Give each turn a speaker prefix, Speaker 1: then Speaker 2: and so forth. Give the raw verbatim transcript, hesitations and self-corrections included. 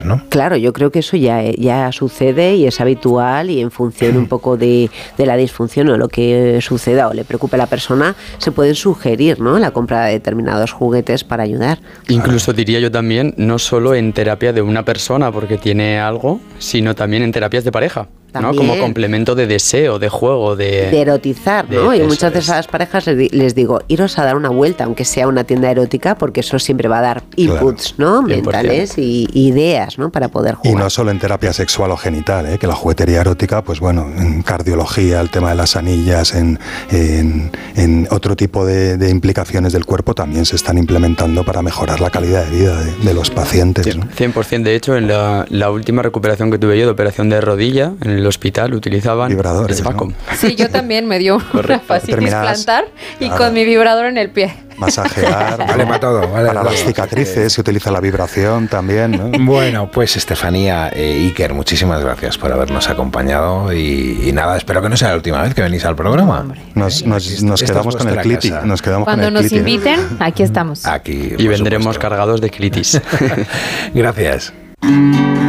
Speaker 1: ¿no?
Speaker 2: Claro, yo creo que eso ya, ya sucede y es habitual, y en función un poco de, de la disfunción o lo que suceda o le preocupe a la persona, se pueden sugerir, ¿no?, la compra de determinados juguetes para ayudar.
Speaker 3: Incluso diría yo también, no solo en terapia de una persona porque tiene algo, sino también en terapias de pareja. ¿No? Como complemento de deseo, de juego, de...
Speaker 2: De erotizar, ¿no? De, y muchas veces a las parejas les, les digo, iros a dar una vuelta, aunque sea una tienda erótica, porque eso siempre va a dar inputs, claro, ¿no?, mentales y ideas, ¿no?, para poder jugar.
Speaker 1: Y no solo en terapia sexual o genital, ¿eh?, que la juguetería erótica, pues bueno, en cardiología, el tema de las anillas, en, en, en otro tipo de, de implicaciones del cuerpo también se están implementando para mejorar la calidad de vida de, de los pacientes, ¿no?
Speaker 3: cien por ciento. De hecho, en la, la última recuperación que tuve yo de operación de rodilla, en el hospital utilizaban
Speaker 1: vibradores,
Speaker 3: el Vacom.
Speaker 4: ¿no? Sí, yo también me dio una fascitis plantar y claro, con mi vibrador en el pie.
Speaker 1: Masajear,
Speaker 5: vale para todo, vale
Speaker 1: para
Speaker 5: todo.
Speaker 1: Las cicatrices se utiliza la vibración también, ¿no?
Speaker 5: Bueno, pues Estefanía eh, Iker, muchísimas gracias por habernos acompañado y, y nada, espero que no sea la última vez que venís al programa.
Speaker 1: Nos, nos, nos quedamos con el cliti. Nos quedamos
Speaker 4: Cuando
Speaker 1: con el
Speaker 4: nos
Speaker 1: cliti,
Speaker 4: inviten, aquí estamos.
Speaker 5: Aquí,
Speaker 3: y vendremos supuesto. cargados de clitis.
Speaker 5: Gracias.